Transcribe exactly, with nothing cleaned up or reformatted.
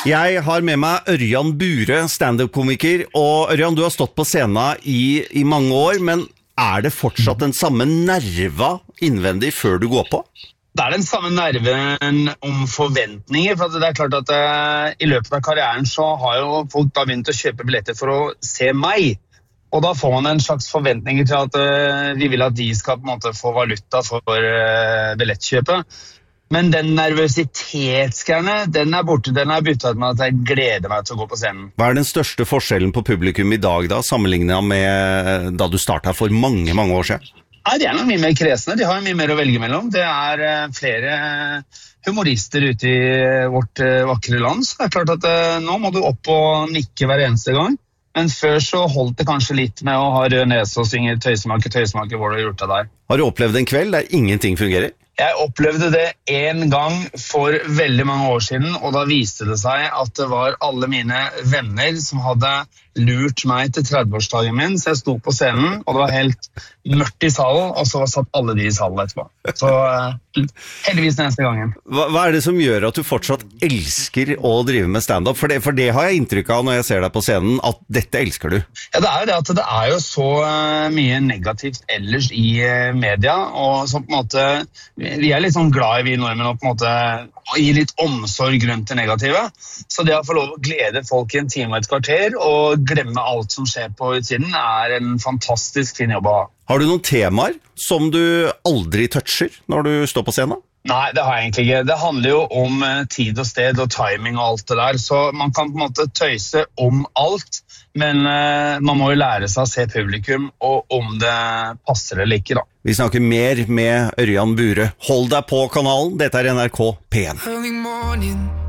Jeg har med meg Ørjan Bure, stand-up-komiker. Og Ørjan, du har stått på scenen i, i mange år, men er det fortsatt den samme nerva innvendig før du går på? Det er den samme nerven om forventninger, for det er klart at uh, i løpet av karrieren så har jo folk da begynt å kjøpe billetter for å se meg. Og da får man en slags forventninger til at uh, vi vil at de skal på en måte få valuta for uh, billettkjøpet. Men den nervøsitetsgreiene, den er borte, den er byttet med at jeg gleder meg til å gå på scenen. Hva er den største forskjellen på publikum i dag da, sammenlignet med da du startet for mange, mange år siden? Nei, de er noe mye mer kresne, de har mye mer å velge mellom. Det er uh, flere humorister ute i vårt uh, vakre land, så det er klart at uh, nå må du opp og nikke hver eneste gang. Men før så holdt det kanskje litt med å ha rød nese og synge tøysemake, tøysemake, hvor du har gjort det der. Har du opplevd en kveld der ingenting fungerer? Jeg opplevde det en gang for veldig mange år siden, og da viste det seg at det var alle mine venner som hadde lurt meg til tredve-årsdagen min, så jeg sto på scenen, og det var helt mørkt i salen, og så satt alle de i salen etterpå. Så uh, heldigvis neste gangen. Hva, hva er det som gjør at du fortsatt elsker å drive med stand-up? For det, for det har jeg inntrykk av når jeg ser deg på scenen, at dette elsker du. Ja, det er jo det at det er jo så uh, mye negativt ellers i uh, media, og så på en måte, vi er litt sånn glad i vi nordmenn å på en måte gi litt omsorg rundt det negative. Så det å få lov å glede folk i en time og et kvarter, og glemme alt som skjer på utsiden, er en fantastisk fin jobb å ha. Har du noen temaer som du aldri toucher når du står på scenen? Nei, det har jeg egentlig ikke. Det handler jo om tid og sted og timing og alt det der, så man kan på en måte tøyse om alt, men uh, man må jo lære seg å se publikum, og om det passer eller ikke da. Vi snakker mer med Ørjan Bure. Hold deg på kanalen, dette er N R K P en.